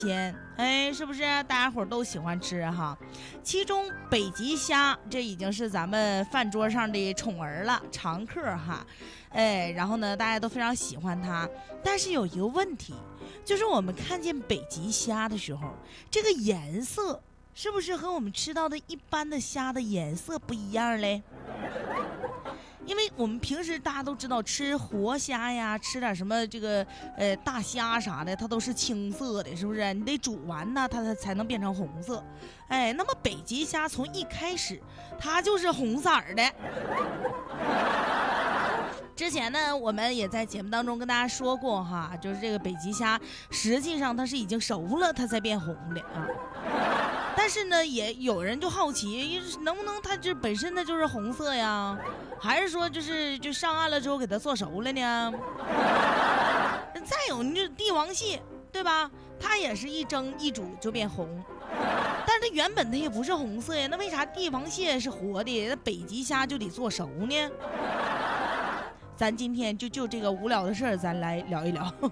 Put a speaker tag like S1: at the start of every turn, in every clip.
S1: 鲜，哎，是不是大家伙都喜欢吃哈？其中北极虾这已经是咱们饭桌上的宠儿了，常客哈。哎，然后呢，大家都非常喜欢它。但是有一个问题，就是我们看见北极虾的时候，这个颜色是不是和我们吃到的一般的虾的颜色不一样嘞？因为我们平时大家都知道吃活虾呀，吃点什么这个大虾啥的，它都是青色的，是不是？你得煮完呢，它才能变成红色。哎，那么北极虾从一开始它就是红色的。之前呢，我们也在节目当中跟大家说过哈，就是这个北极虾实际上它是已经熟了，它才变红的啊。但是呢，也有人就好奇，能不能它这本身它就是红色呀？还是说就上岸了之后给它做熟了呢？再有，你就帝王蟹，对吧？它也是一蒸一煮就变红，但是它原本它也不是红色呀。那为啥帝王蟹是活的，那北极虾就得做熟呢？咱今天就这个无聊的事儿，咱来聊一聊。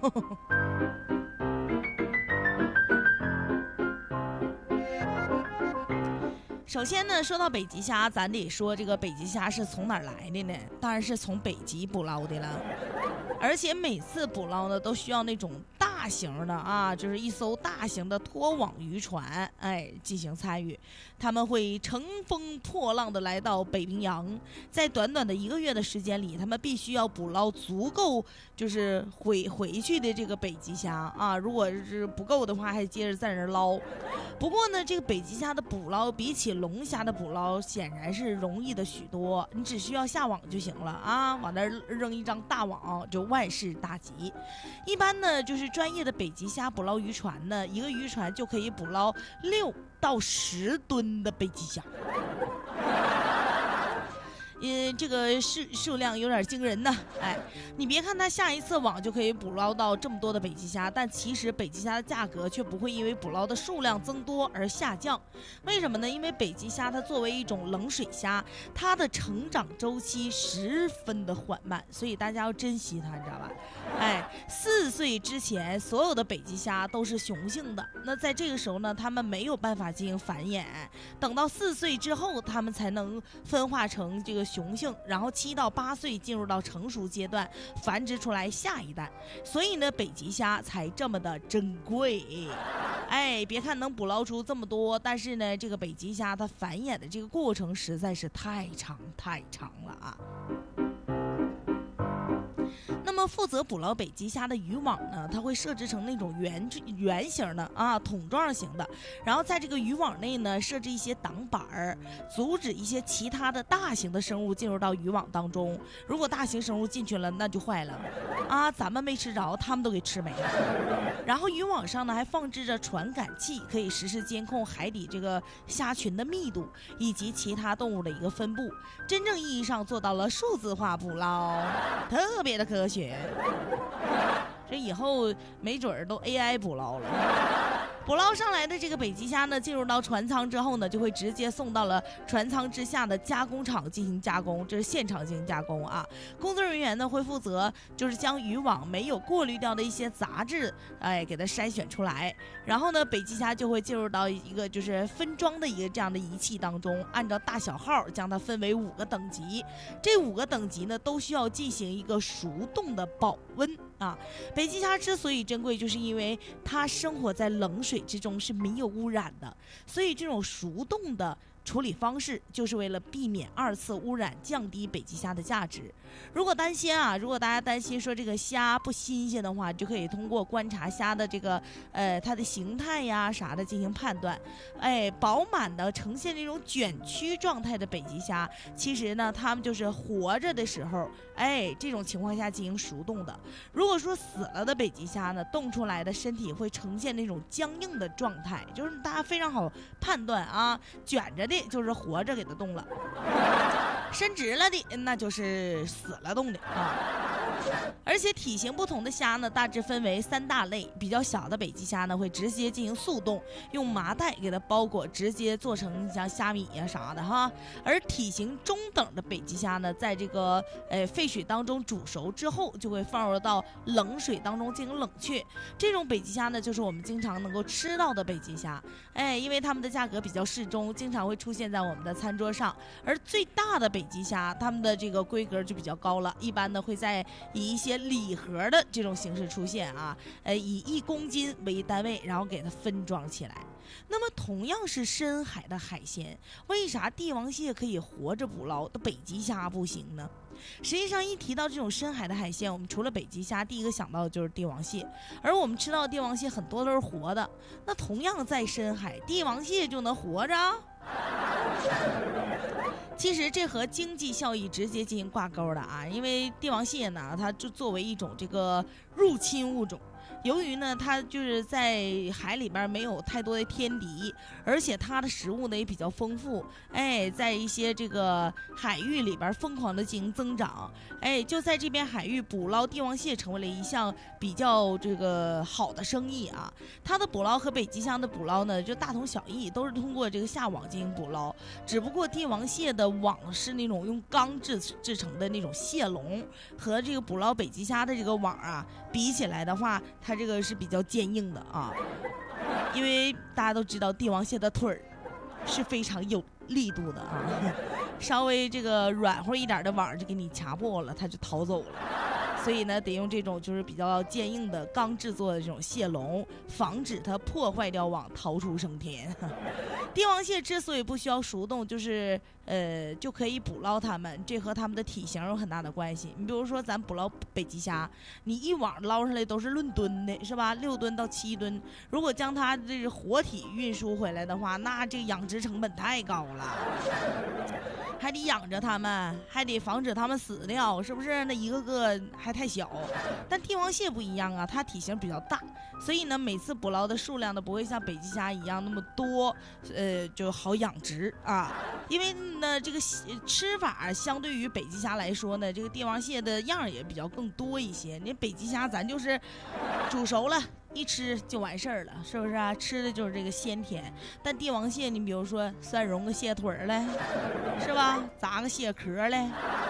S1: 首先呢，说到北极虾，咱得说这个北极虾是从哪儿来的呢？当然是从北极捕捞的了。而且每次捕捞呢，都需要那种大型的啊，就是一艘大型的拖网渔船，哎，进行参与。他们会乘风破浪的来到北冰洋，在短短的1个月的时间里，他们必须要捕捞足够就是回去的这个北极虾啊。如果是不够的话，还接着在那儿捞。不过呢，这个北极虾的捕捞比起龙虾的捕捞显然是容易的许多，你只需要下网就行了啊，往那儿扔一张大网就万事大吉。一般呢，就是专业的北极虾捕捞渔船呢，一个渔船就可以捕捞6到10吨的北极虾。这个数量有点惊人呢。哎，你别看它下一次网就可以捕捞到这么多的北极虾，但其实北极虾的价格却不会因为捕捞的数量增多而下降。为什么呢？因为北极虾它作为一种冷水虾，它的成长周期十分的缓慢，所以大家要珍惜它，你知道吧？哎，4岁之前所有的北极虾都是雄性的，那在这个时候呢，它们没有办法进行繁衍，等到4岁之后，它们才能分化成这个雄性，然后7到8岁进入到成熟阶段，繁殖出来下一代。所以呢，北极虾才这么的珍贵。哎，别看能捕捞出这么多，但是呢，这个北极虾它繁衍的这个过程实在是太长了啊。那么负责捕捞北极虾的渔网呢，它会设置成那种圆形的啊，桶状型的，然后在这个渔网内呢设置一些挡板儿，阻止一些其他的大型的生物进入到渔网当中。如果大型生物进去了，那就坏了啊，咱们没吃着，他们都给吃没了。然后渔网上呢还放置着传感器，可以实时监控海底这个虾群的密度以及其他动物的一个分布，真正意义上做到了数字化捕捞，特别的科学。这以后没准儿都 AI 捕捞了。捕捞上来的这个北极虾呢，进入到船舱之后呢，就会直接送到了船舱之下的加工厂进行加工，这是现场进行加工啊。工作人员呢会负责就是将渔网没有过滤掉的一些杂质，哎，给它筛选出来。然后呢，北极虾就会进入到一个就是分装的一个这样的仪器当中，按照大小号将它分为5个等级。这5个等级呢都需要进行一个熟冻的保温啊。北极虾之所以珍贵，就是因为它生活在冷水之中是没有污染的，所以这种熟冻的处理方式就是为了避免2次污染，降低北极虾的价值。如果大家担心说这个虾不新鲜的话，就可以通过观察虾的这个它的形态呀啥的进行判断。哎，饱满的呈现这种卷曲状态的北极虾，其实呢它们就是活着的时候，哎，这种情况下进行熟冻的。如果说死了的北极虾呢，冻出来的身体会呈现那种僵硬的状态，就是大家非常好判断啊，卷着的就是活着给它冻了，伸直了的那就是死了冻的啊。 而且体型不同的虾呢，大致分为3大类。比较小的北极虾呢，会直接进行速冻，用麻袋给它包裹，直接做成像虾米呀啥的哈。而体型中等的北极虾呢，在这个沸水当中煮熟之后，就会放入到冷水当中进行冷却。这种北极虾呢，就是我们经常能够吃到的北极虾。因为它们的价格比较适中，经常会出现在我们的餐桌上。而最大的北极虾，它们的这个规格就比较高了，一般呢会以一些礼盒的这种形式出现啊，以1公斤为单位，然后给它分装起来。那么同样是深海的海鲜，为啥帝王蟹可以活着捕捞，北极虾不行呢？实际上一提到这种深海的海鲜，我们除了北极虾，第一个想到的就是帝王蟹。而我们吃到的帝王蟹很多都是活的，那同样在深海，帝王蟹就能活着？其实这和经济效益直接进行挂钩的啊，因为帝王蟹呢，它就作为一种这个入侵物种。由于呢，它就是在海里边没有太多的天敌，而且它的食物呢也比较丰富，在一些这个海域里边疯狂的进行增长，就在这边海域捕捞帝王蟹成为了一项比较这个好的生意啊。它的捕捞和北极虾的捕捞呢就大同小异，都是通过这个下网进行捕捞，只不过帝王蟹的网是那种用钢制成的那种蟹笼，和这个捕捞北极虾的这个网啊比起来的话，它这个是比较坚硬的啊，因为大家都知道帝王蟹的腿儿是非常有力度的啊，稍微这个软和一点的网就给你掐破了，它就逃走了。所以呢，得用这种就是比较坚硬的钢制作的这种蟹笼，防止它破坏掉网，逃出升天。帝王蟹之所以不需要熟冻，就是就可以捕捞它们，这和它们的体型有很大的关系。你比如说咱捕捞北极虾，你一网捞上来都是论吨的，是吧？6吨到7吨，如果将它这个活体运输回来的话，那这养殖成本太高了。还得养着它们，还得防止它们死掉，是不是？那一个个还太小。但帝王蟹不一样啊，它体型比较大，所以呢，每次捕捞的数量呢不会像北极虾一样那么多，就好养殖啊。因为呢，这个吃法相对于北极虾来说呢，这个帝王蟹的样也比较更多一些。你北极虾咱就是煮熟了，一吃就完事儿了，是不是啊？吃的就是这个鲜甜。但帝王蟹，你比如说蒜蓉个蟹腿嘞，是吧？炸个蟹壳嘞。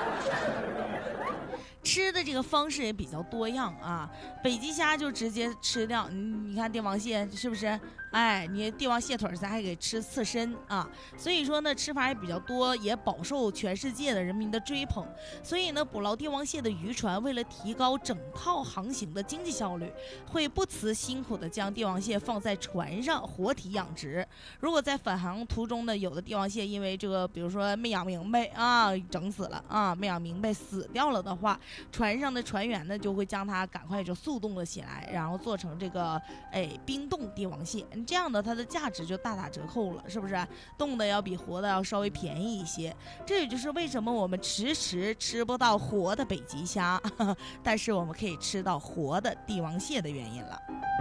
S1: 吃的这个方式也比较多样啊，北极虾就直接吃掉，你看帝王蟹是不是？你帝王蟹腿咱还给吃刺身啊，所以说呢，吃法也比较多，也饱受全世界的人民的追捧。所以呢，捕捞帝王蟹的渔船为了提高整套航行的经济效率，会不辞辛苦的将帝王蟹放在船上活体养殖。如果在返航途中呢，有的帝王蟹因为这个，比如说没养明白啊，整死了啊，没养明白死掉了的话，船上的船员呢就会将它赶快就速冻了起来，然后做成这个冰冻帝王蟹。这样的它的价值就大打折扣了，是不是？冻的要比活的要稍微便宜一些。这也就是为什么我们迟迟吃不到活的北极虾，但是我们可以吃到活的帝王蟹的原因了。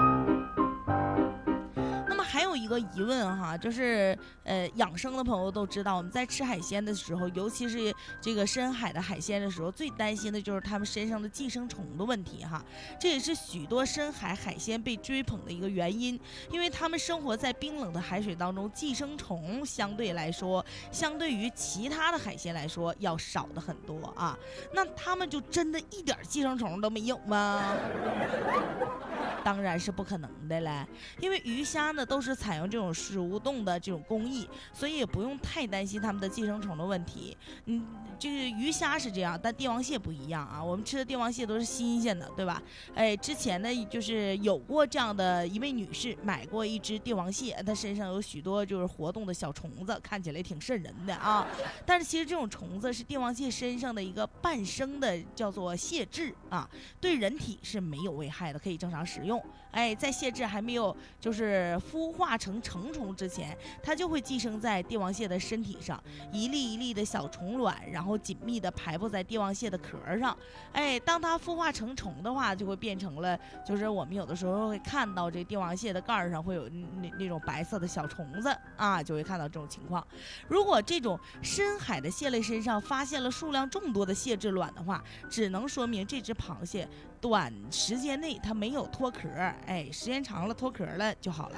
S1: 还有一个疑问哈，就是养生的朋友都知道，我们在吃海鲜的时候，尤其是这个深海的海鲜的时候，最担心的就是它们身上的寄生虫的问题哈。这也是许多深海海鲜被追捧的一个原因，因为它们生活在冰冷的海水当中，寄生虫相对于其他的海鲜来说要少的很多啊。那它们就真的一点寄生虫都没有吗？当然是不可能的了，因为鱼虾呢都是采用这种熟冻的这种工艺，所以也不用太担心它们的寄生虫的问题。这个鱼虾是这样，但帝王蟹不一样啊。我们吃的帝王蟹都是新鲜的，对吧？之前呢就是有过这样的一位女士买过一只帝王蟹，她身上有许多就是活动的小虫子，看起来挺瘆人的啊。但是其实这种虫子是帝王蟹身上的一个半生的，叫做蟹痣啊，对人体是没有危害的，可以正常食用在蟹质还没有就是孵化成成虫之前，它就会寄生在帝王蟹的身体上，一粒一粒的小虫卵，然后紧密的排布在帝王蟹的壳上。当它孵化成虫的话，就会变成了，就是我们有的时候会看到这帝王蟹的盖上会有那种白色的小虫子啊，就会看到这种情况。如果这种深海的蟹类身上发现了数量众多的蟹质卵的话，只能说明这只螃蟹短时间内它没有脱壳，时间长了脱壳了就好了。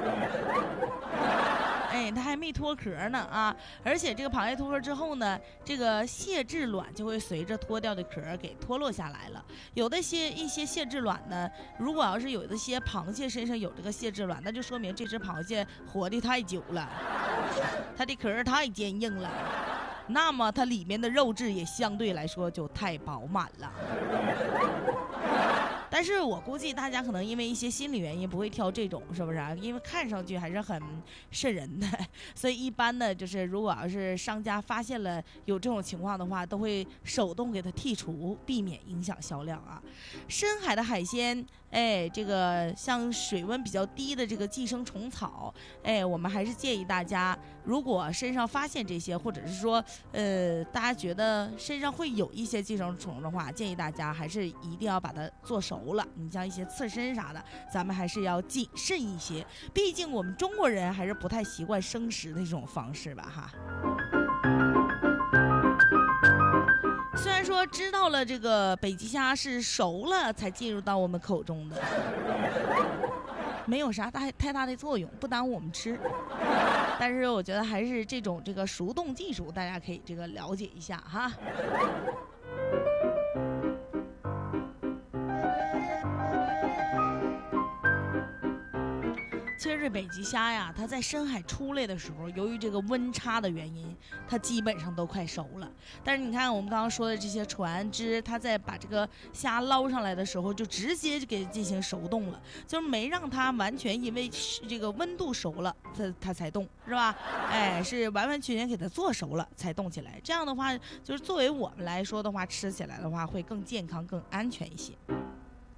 S1: 它还没脱壳呢啊！而且这个螃蟹脱壳之后呢，这个蟹质卵就会随着脱掉的壳给脱落下来了。有的一些蟹质卵呢，如果要是有的些螃蟹身上有这个蟹质卵，那就说明这只螃蟹活得太久了，它的壳太坚硬了，那么它里面的肉质也相对来说就太饱满了。但是我估计大家可能因为一些心理原因不会挑这种，是不是啊？因为看上去还是很瘆人的，所以一般的就是如果要是商家发现了有这种情况的话，都会手动给它剔除，避免影响销量啊。深海的海鲜，这个像水温比较低的这个寄生虫草，我们还是建议大家，如果身上发现这些，或者是说大家觉得身上会有一些寄生虫的话，建议大家还是一定要把它做熟了。你像一些刺身啥的，咱们还是要谨慎一些，毕竟我们中国人还是不太习惯生食的这种方式吧哈。虽然说知道了这个北极虾是熟了才进入到我们口中的，没有啥太大的作用，不耽误我们吃。但是我觉得还是这个熟冻技术，大家可以这个了解一下哈。其实这北极虾呀，它在深海出来的时候，由于这个温差的原因，它基本上都快熟了。但是你看我们刚刚说的这些船只，它在把这个虾捞上来的时候，就直接就给进行熟冻了，就是没让它完全因为这个温度熟了，它才冻，是吧？是完完全全给它做熟了才冻起来。这样的话，就是作为我们来说的话，吃起来的话会更健康、更安全一些。